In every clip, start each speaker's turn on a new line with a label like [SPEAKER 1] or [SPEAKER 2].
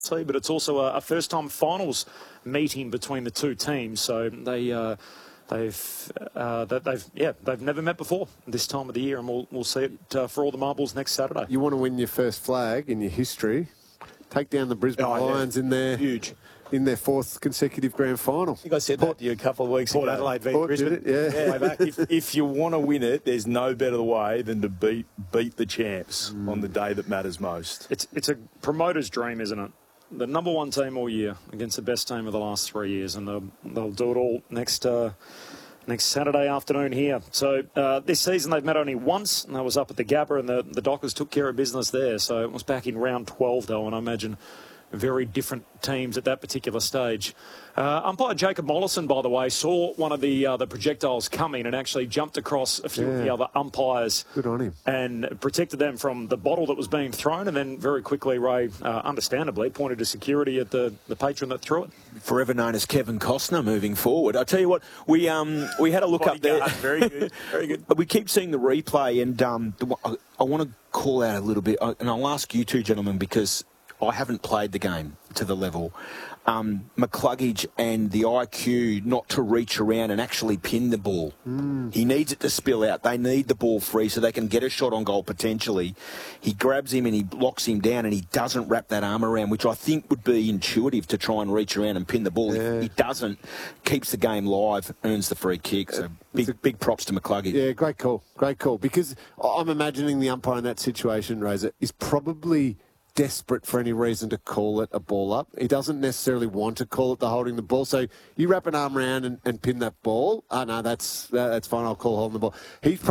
[SPEAKER 1] but it's also a first-time finals meeting between the two teams. So they've never met before this time of the year, and we'll see it for all the marbles next Saturday.
[SPEAKER 2] You want to win your first flag in your history? Take down the Brisbane Lions in their fourth consecutive grand final.
[SPEAKER 3] I think I said that to you a couple of weeks ago.
[SPEAKER 2] Port Adelaide v Brisbane.
[SPEAKER 3] If you want to win it, there's no better way than to beat the champs on the day that matters most.
[SPEAKER 1] It's a promoter's dream, isn't it? The number one team all year against the best team of the last 3 years, and they'll do it all next Saturday afternoon here. So this season they've met only once, and that was up at the Gabba, and the Dockers took care of business there. So it was back in round 12, though, and I imagine very different teams at that particular stage. Umpire Jacob Mollison, by the way, saw one of the projectiles coming and actually jumped across a few of the other umpires.
[SPEAKER 2] Good on him.
[SPEAKER 1] And protected them from the bottle that was being thrown, and then very quickly, Ray, understandably, pointed to security at the patron that threw it.
[SPEAKER 4] Forever known as Kevin Costner moving forward. I tell you what, we had a look up there.
[SPEAKER 1] Very good, very good.
[SPEAKER 4] We keep seeing the replay, and I want to call out a little bit, and I'll ask you two gentlemen, because I haven't played the game to the level. McCluggage and the IQ not to reach around and actually pin the ball. He needs it to spill out. They need the ball free so they can get a shot on goal potentially. He grabs him and he locks him down, and he doesn't wrap that arm around, which I think would be intuitive to try and reach around and pin the ball. He doesn't. Keeps the game live, earns the free kick. So big props to McCluggage.
[SPEAKER 2] Yeah, great call. Great call. Because I'm imagining the umpire in that situation, Razor, is probably desperate for any reason to call it a ball up. He doesn't necessarily want to call it the holding the ball. So you wrap an arm around and pin that ball. Oh, no, that's fine. I'll call holding the ball.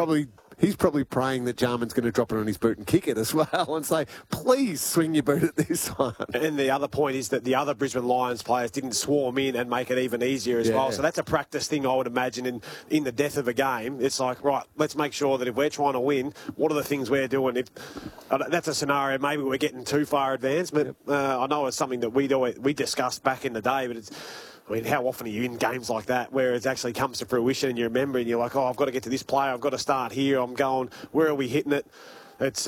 [SPEAKER 2] He's probably praying that Jarman's going to drop it on his boot and kick it as well and say, please swing your boot at this one.
[SPEAKER 5] And the other point is that the other Brisbane Lions players didn't swarm in and make it even easier as well. So that's a practice thing, I would imagine, in the death of a game. It's like, right, let's make sure that if we're trying to win, what are the things we're doing? That's a scenario, maybe we're getting too far advanced, but I know it's something that we discussed back in the day, but how often are you in games like that where it actually comes to fruition and you remember and you're like, I've got to get to this player, I've got to start here, I'm going, where are we hitting it? It's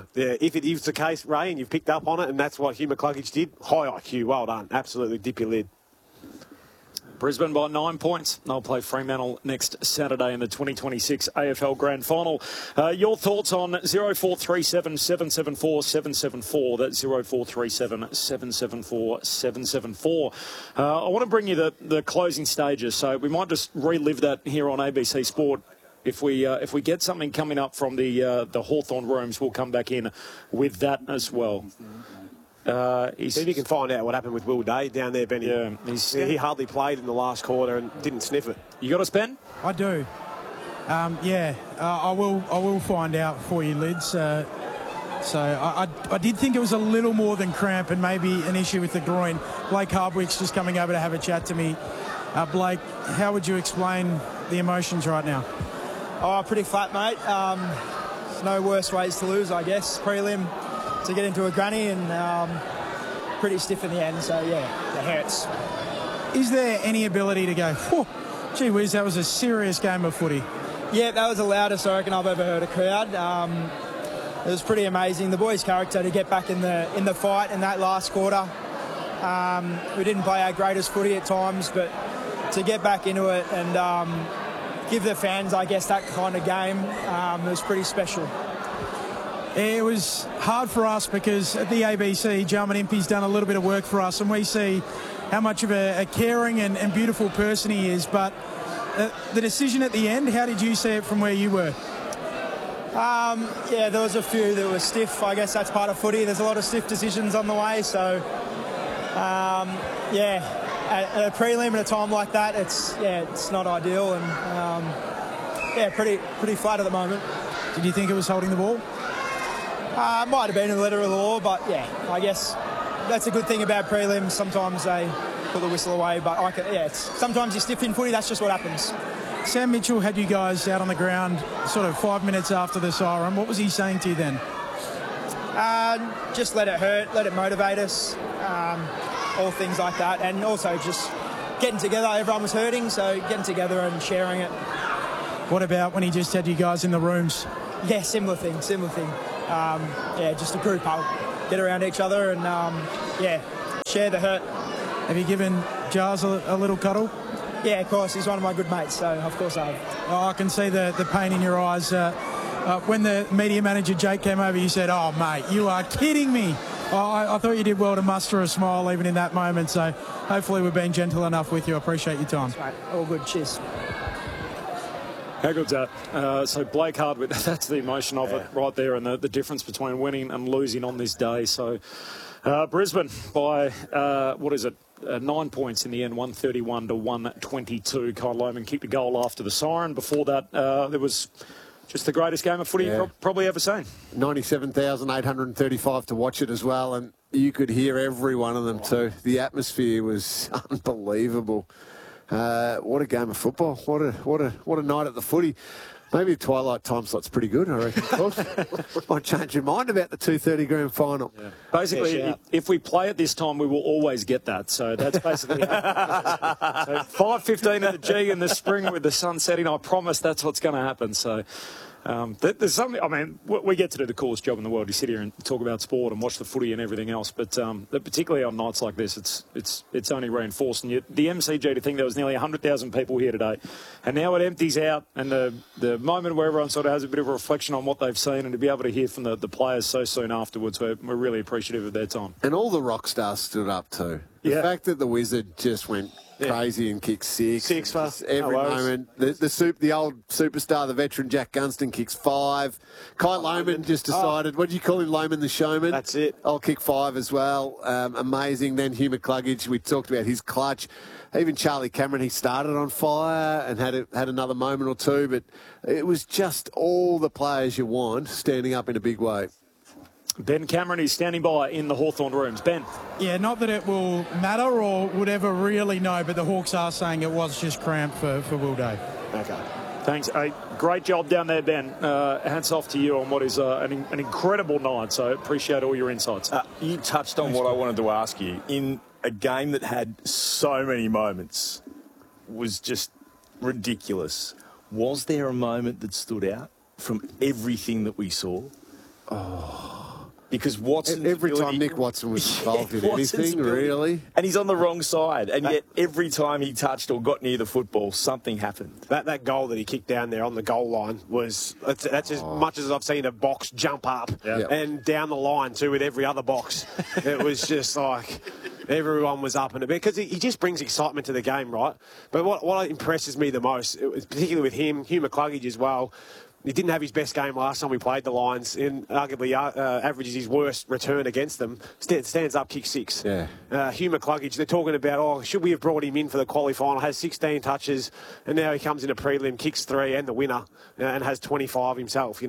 [SPEAKER 5] if it is the case, Ray, and you've picked up on it, and that's what Hugh McCluggage did, high IQ, well done, absolutely dip your lid.
[SPEAKER 1] Brisbane by 9 points. They'll play Fremantle next Saturday in the 2026 AFL Grand Final. Your thoughts on 0437 774 774. That's 0437 774 774. I want to bring you the closing stages, so we might just relive that here on ABC Sport. If we get something coming up from the Hawthorn rooms, we'll come back in with that as well.
[SPEAKER 5] See if you can find out what happened with Will Day down there, Benny.
[SPEAKER 1] Yeah,
[SPEAKER 5] he hardly played in the last quarter and didn't sniff it.
[SPEAKER 1] You got a pen?
[SPEAKER 6] I do. I will find out for you, Lids. So I did think it was a little more than cramp and maybe an issue with the groin. Blake Hardwick's just coming over to have a chat to me. Blake, how would you explain the emotions right now?
[SPEAKER 7] Oh, pretty flat, mate. No worse ways to lose, I guess. Prelim to get into a granny and pretty stiff in the end. So, yeah, it hurts.
[SPEAKER 6] Is there any ability to go, gee whiz, that was a serious game of footy?
[SPEAKER 7] Yeah, that was the loudest I reckon I've ever heard a crowd. It was pretty amazing. The boys' character to get back in the fight in that last quarter. We didn't play our greatest footy at times, but to get back into it and give the fans, I guess, that kind of game, it was pretty special.
[SPEAKER 6] It was hard for us because at the ABC, Jarman Impey's done a little bit of work for us, and we see how much of a caring and beautiful person he is. But the decision at the end, how did you see it from where you were?
[SPEAKER 7] There was a few that were stiff. I guess that's part of footy. There's a lot of stiff decisions on the way. So, at a prelim at a time like that, it's not ideal, and pretty flat at the moment.
[SPEAKER 6] Did you think it was holding the ball?
[SPEAKER 7] Might have been in the letter of the law, but I guess that's a good thing about prelims. Sometimes they put the whistle away, but sometimes you stiff in footy. That's just what happens.
[SPEAKER 6] Sam Mitchell had you guys out on the ground sort of 5 minutes after the siren. What was he saying to you then?
[SPEAKER 7] Just let it hurt, let it motivate us, all things like that, and also just getting together. Everyone was hurting, so getting together and sharing it.
[SPEAKER 6] What about when he just had you guys in the rooms?
[SPEAKER 7] Yeah, similar thing. Just a group hug, get around each other, and share the hurt.
[SPEAKER 6] Have you given Giles a little cuddle?
[SPEAKER 7] Yeah, of course. He's one of my good mates, so of course I have.
[SPEAKER 6] Oh, I can see the pain in your eyes. When the media manager, Jake, came over, you said, "Oh, mate, you are kidding me." I thought you did well to muster a smile even in that moment, so hopefully we've been gentle enough with you. I appreciate your time.
[SPEAKER 7] Right, all good. Cheers.
[SPEAKER 1] How good's that? So Blake Hardwick, that's the emotion of it right there, and the difference between winning and losing on this day. So Brisbane by, 9 points in the end, 131 to 122. Kyle Lohmann kicked a goal after the siren. Before that, there was just the greatest game of footy you've probably ever seen.
[SPEAKER 2] 97,835 to watch it as well, and you could hear every one of them too. The atmosphere was unbelievable. What a game of football! What a night at the footy. Maybe a twilight time slot's pretty good, I reckon. Might change your mind about the 2:30 grand final.
[SPEAKER 1] Yeah. Basically, if we play at this time, we will always get that. So that's basically so 5:15 at the G in the spring with the sun setting. I promise that's what's going to happen. So there's something. I mean, we get to do the coolest job in the world. You sit here and talk about sport and watch the footy and everything else. But particularly on nights like this, it's only reinforced. And the MCG, to think there was nearly 100,000 people here today, and now it empties out. And the moment where everyone sort of has a bit of a reflection on what they've seen, and to be able to hear from the players so soon afterwards, we're really appreciative of their time.
[SPEAKER 2] And all the rock stars stood up too. The fact that the Wizard just went crazy and kicked six for every moment. The old superstar, the veteran Jack Gunston, kicks 5. Kyle Lohmann just decided, what do you call him, Lohmann the showman?
[SPEAKER 5] That's it.
[SPEAKER 2] I'll kick 5 as well. Amazing. Then Hugh McCluggage, we talked about his clutch. Even Charlie Cameron, he started on fire and had another moment or two, but it was just all the players you want standing up in a big way.
[SPEAKER 1] Ben Cameron is standing by in the Hawthorn rooms. Ben.
[SPEAKER 6] Yeah, not that it will matter or would ever really know, but the Hawks are saying it was just cramp for Will Day.
[SPEAKER 5] Okay.
[SPEAKER 1] Thanks. Great job down there, Ben. Hats off to you on what is an incredible night, so appreciate all your insights.
[SPEAKER 3] You touched on what I wanted to ask you. In a game that had so many moments, was just ridiculous, was there a moment that stood out from everything that we saw? Because Watson,
[SPEAKER 2] every time Nick Watson was involved in anything, really,
[SPEAKER 3] and he's on the wrong side, and yet every time he touched or got near the football, something happened.
[SPEAKER 5] That goal that he kicked down there on the goal line that's as much as I've seen a box jump up and down the line too with every other box. It was just like everyone was up and a bit because he just brings excitement to the game, right? But what impresses me the most, particularly with him, Hugh McCluggage as well. He didn't have his best game last time we played the Lions, and arguably averages his worst return against them. Stands up, kicks 6.
[SPEAKER 2] Yeah.
[SPEAKER 5] Hugh McCluggage, they're talking about, should we have brought him in for the quali final? Has 16 touches, and now he comes in a prelim, kicks 3 and the winner, and has 25 himself.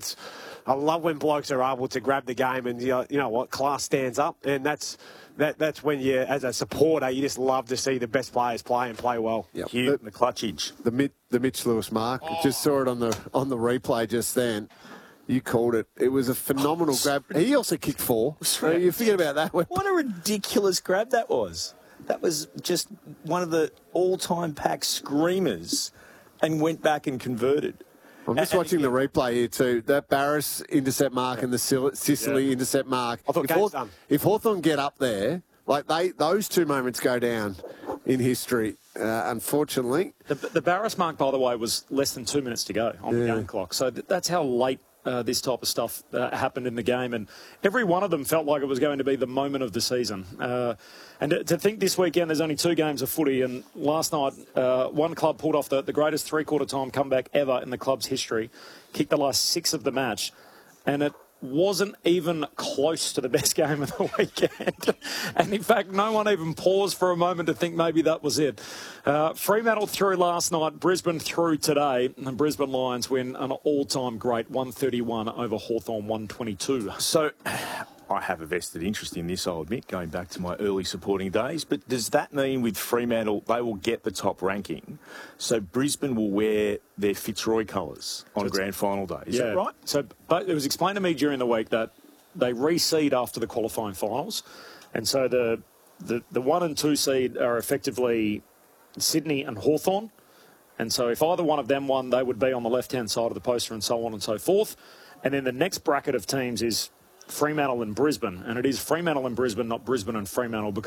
[SPEAKER 5] I love when blokes are able to grab the game, and you know what, class stands up, and that's when you, as a supporter, you just love to see the best players play and play well.
[SPEAKER 2] Yep.
[SPEAKER 3] Hugh McCluggage.
[SPEAKER 2] The Mitch Lewis mark. Just saw it on the replay just then. You called it. It was a phenomenal grab. He also kicked 4. So you forget about that one.
[SPEAKER 3] What a ridiculous grab that was. That was just one of the all-time pack screamers, and went back and converted.
[SPEAKER 2] I'm just watching the replay here too. That Barris intercept mark and the Sicily intercept mark.
[SPEAKER 5] I thought
[SPEAKER 2] if Hawthorn get up there, those two moments go down in history. Unfortunately,
[SPEAKER 1] the Barris mark, by the way, was less than 2 minutes to go on the game clock. So that's how late this type of stuff happened in the game, and every one of them felt like it was going to be the moment of the season. And to think this weekend there's only 2 games of footy, and last night one club pulled off the greatest three-quarter time comeback ever in the club's history, kicked the last 6 of the match, and it wasn't even close to the best game of the weekend. And in fact, no one even paused for a moment to think maybe that was it. Fremantle through last night, Brisbane through today, and Brisbane Lions win an all-time great 131 over Hawthorn 122.
[SPEAKER 3] So I have a vested interest in this, I'll admit, going back to my early supporting days. But does that mean with Fremantle, they will get the top ranking, so Brisbane will wear their Fitzroy colours on grand final day? Is that right?
[SPEAKER 1] So but it was explained to me during the week that they reseed after the qualifying finals. And so the 1 and 2 seed are effectively Sydney and Hawthorn. And so if either one of them won, they would be on the left-hand side of the poster and so on and so forth. And then the next bracket of teams is Fremantle and Brisbane, and it is Fremantle and Brisbane, not Brisbane and Fremantle, because